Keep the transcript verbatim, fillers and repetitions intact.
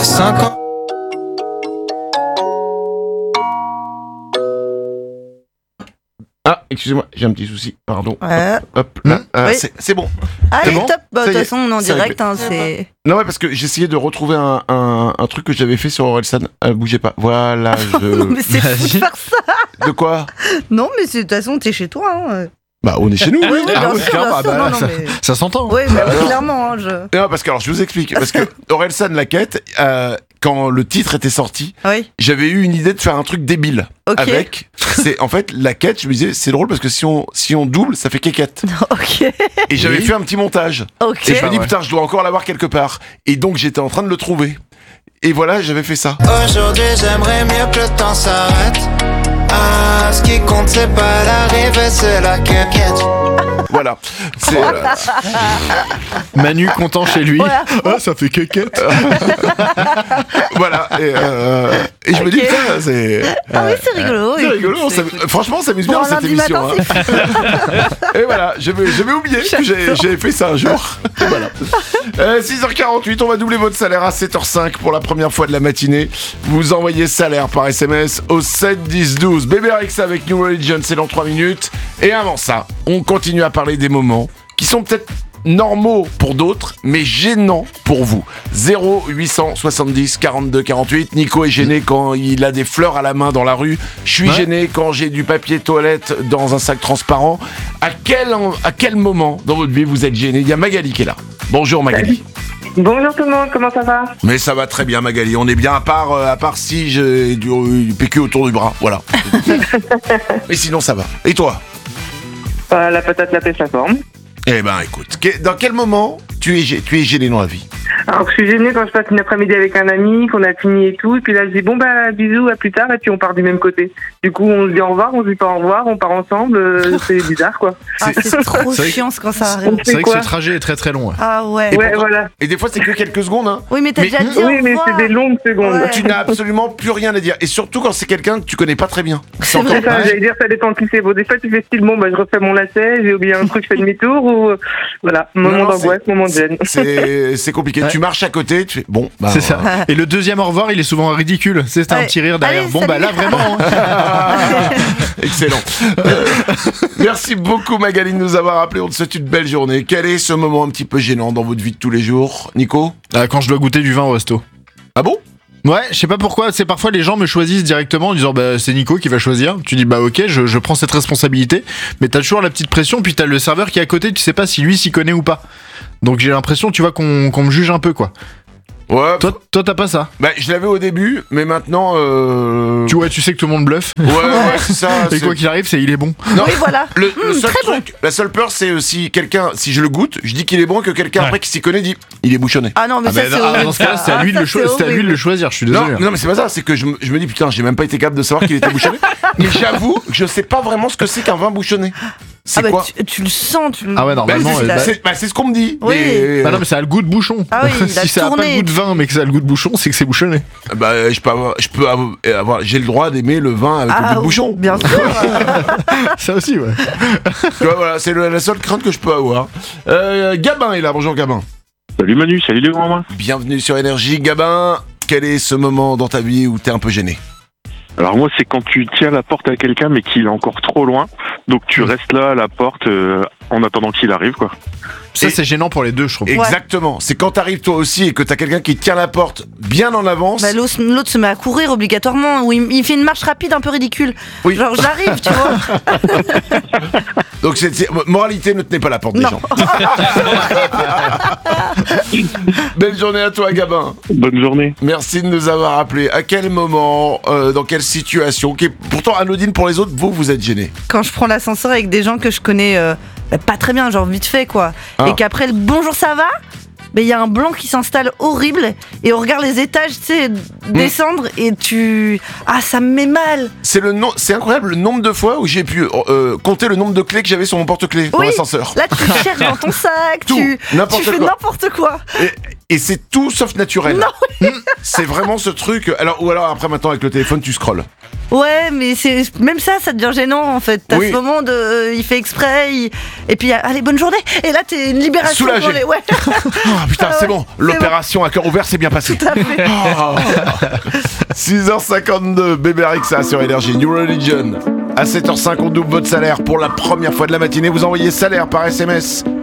cinq ans. Ah, excusez-moi, j'ai un petit souci, pardon. Ouais. Hop, là, Mmh. euh, Oui. c'est, c'est bon. Allez, C'est bon top. Bah, Ça de y toute est, façon, on est en c'est direct. réglé. Hein, c'est... Non, ouais, parce que j'essayais de retrouver un, un, un truc que j'avais fait sur Orelsan. Euh, bougez pas. Voilà, je. Non, mais c'est fou de faire ça. De quoi? Non, mais c'est- de toute façon, t'es chez toi. Hein. Bah, on est chez nous. Oui, oui, Ah bien oui, sûr, clairement, bien ah sûr. bah non, là, non, ça, mais... ça s'entend. Oui, mais Alors- clairement. Hein, je... Non, parce que alors je vous explique. Parce que Orelsan Laquette, euh, quand le titre était sorti, Oui, j'avais eu une idée de faire un truc débile. ok. Avec, c'est en fait Laquette. Je me disais, c'est drôle parce que si on si on double, ça fait quéquette. Ok. Et j'avais Oui. fait un petit montage. Ok. Et je me dis ouais. putain, je dois encore l'avoir quelque part. Et donc j'étais en train de le trouver. Et voilà, j'avais fait ça. Aujourd'hui j'aimerais mieux que le temps s'arrête. Ah, ce qui compte c'est pas l'arrivée, c'est la quéquette. Voilà. C'est, euh, Manu content chez lui. Voilà. Ah, ça fait quéquette. voilà. Et, euh, et je me dis Ok. putain, c'est. Ah oui, c'est rigolo. C'est écoute, rigolo, on c'est- s'amuse- franchement on s'amuse Pour bien un dans cette lundi émission. matin, hein. c'est Et voilà, j'avais, j'avais oublié que j'ai, j'ai fait ça un jour. Et voilà. Euh, six heures quarante-huit, on va doubler votre salaire à sept heures cinq pour la première fois de la matinée. Vous envoyez salaire par S M S au sept dix douze. Bébé Rexa avec New Religion, c'est dans trois minutes. Et avant ça, on continue à parler des moments qui sont peut-être normaux pour d'autres, mais gênants pour vous. zéro huit cent soixante-dix quarante-deux quarante-huit. Nico est gêné quand il a des fleurs à la main dans la rue. Je suis Ouais. gêné quand j'ai du papier toilette dans un sac transparent. À quel, en- à quel moment dans votre vie vous êtes gêné? Il y a Magali qui est là. Bonjour Magali. Bonjour tout le monde, comment ça va? Mais ça va très bien Magali, on est bien à part, euh, à part si j'ai du, du P Q autour du bras, voilà. Mais sinon ça va. Et toi? Euh, La patate, la pêche, la forme. Eh ben écoute, que- dans quel moment tu es, gê- tu es gêné dans la vie? Alors je suis gênée quand je passe une après-midi avec un ami, qu'on a fini et tout, et puis là je dis bon bah bisous, à plus tard, et puis on part du même côté. Du coup on se dit au revoir, on se dit pas au revoir, on part ensemble, euh, c'est bizarre quoi. Ah, c'est trop c'est vrai chiant quand ça On arrive. C'est vrai que quoi ce trajet est très très long. ouais. Ah ouais. Et Ouais pourtant- voilà. Et des fois c'est que quelques secondes, hein. Oui, mais t'as Mais- déjà dit Oui au mais revoir. c'est des longues secondes. Ouais. Tu n'as absolument plus rien à dire. Et surtout quand c'est quelqu'un que tu connais pas très bien. C'est encore- vrai. C'est ça, Ouais. j'allais dire ça dépend qui c'est. Bon des fois tu fais style bon bah je refais mon lacet, j'ai oublié un truc, je fais demi-tour ou euh, voilà, moment Non, non, d'angoisse, moment de gêne. C'est, c'est compliqué. Ouais. Tu marches à côté, tu fais bon, bah. C'est ça. Et le deuxième au revoir, il est souvent ridicule. C'est un Ouais. petit rire derrière. Allez, Bon, bah salut. là, vraiment. hein. Excellent. Euh, merci beaucoup Magali de nous avoir appelé. On te souhaite une belle journée. Quel est ce moment un petit peu gênant dans votre vie de tous les jours, Nico? Ah, quand je dois goûter du vin au resto. Ah bon? Ouais, je sais pas pourquoi, c'est parfois les gens me choisissent directement en disant bah c'est Nico qui va choisir. Tu dis bah ok, je, je prends cette responsabilité, mais t'as toujours la petite pression, puis t'as le serveur qui est à côté, tu sais pas si lui s'y connaît ou pas. Donc j'ai l'impression, tu vois, qu'on qu'on me juge un peu quoi. Ouais. Toi, toi t'as pas ça. Bah, je l'avais au début, mais maintenant. Euh... Tu vois, tu sais que tout le monde bluffe. Ouais, ouais, c'est ça. Et c'est- quoi qu'il arrive, c'est il est bon. Non, Oui, voilà. le, le Mmh, seul très truc, la seule peur, c'est euh, si quelqu'un, si je le goûte, je dis qu'il est bon, que quelqu'un Ouais. après qui s'y connaît dit, il est bouchonné. Ah non, mais Ah ça bah, c'est ah, horrible. dans ce cas-là, c'est à Ah, lui de ça, le choisir. c'est C'est à lui de le horrible. choisir. Je suis Non, désolé. non, mais c'est pas ça, c'est que je, me- je me dis putain, j'ai même pas été capable de savoir qu'il était bouchonné. Mais j'avoue que je sais pas vraiment ce que c'est qu'un vin bouchonné. C'est Ah bah, quoi? tu, tu le sens, tu le... Ah ouais, Bah, normalement. c'est, euh, bah- c'est- bah, c'est ce qu'on me dit. Oui. mais, Bah non, mais ça a le goût de bouchon. Ah oui, il a si ça a pas tourné. le goût de vin, mais que ça a le goût de bouchon, c'est que c'est bouchonné. bah, je peux avoir, je peux avoir, avoir- j'ai le droit d'aimer le vin avec le Ah, goût de bouchon. bien sûr. Ça aussi, ouais. Tu vois, voilà, c'est le- la seule crainte que je peux avoir. Euh, Gabin est là, bonjour Gabin. Salut Manu, salut les grands mains. Bienvenue sur Énergie. Gabin, quel est ce moment dans ta vie où t'es un peu gêné? Alors moi c'est quand tu tiens la porte à quelqu'un mais qu'il est encore trop loin, donc tu restes là à la porte euh, en attendant qu'il arrive quoi. Ça, Et- c'est gênant pour les deux, je trouve. Exactement. C'est quand t'arrives toi aussi et que t'as quelqu'un qui tient la porte bien en avance. Bah, l'autre, l'autre se met à courir obligatoirement, ou il, il fait une marche rapide un peu ridicule. Oui. Genre j'arrive, tu vois. Donc c'est, c'est- moralité, ne tenez pas la porte des Non. gens. Belle journée à toi Gabin. Bonne journée. Merci de nous avoir appelés. À quel moment, euh, dans quelle situation, qui est pourtant anodine pour les autres, vous, vous êtes gêné? Quand je prends l'ascenseur avec des gens que je connais euh, bah, pas très bien, genre vite fait quoi, Ah. et qu'après le bonjour ça va, mais il y a un blanc qui s'installe horrible et on regarde les étages, tu sais, descendre et tu... Ah, ça me met mal. C'est le nom, c'est incroyable le nombre de fois où j'ai pu euh, compter le nombre de clés que j'avais sur mon porte-clés dans Oui. l'ascenseur. Là, tu cherches dans ton sac, Tout, tu, n'importe tu fais quoi. n'importe quoi. Et, et c'est tout sauf naturel. Non. Mm. C'est vraiment ce truc. Alors ou alors après maintenant avec le téléphone tu scrolles. Ouais, mais c'est même ça, ça devient gênant en fait. T'as Oui. ce moment de, euh, il fait exprès, il- et puis allez, bonne journée. Et là, t'es une libération Soulagé. pour les. Ouais. Ah putain, Ah c'est ouais, bon, c'est l'opération à cœur ouvert s'est bien passée. Oh. six heures cinquante-deux, Bébé Rexa sur Énergie, New Religion. À sept heures cinq, on double votre salaire pour la première fois de la matinée. Vous envoyez salaire par S M S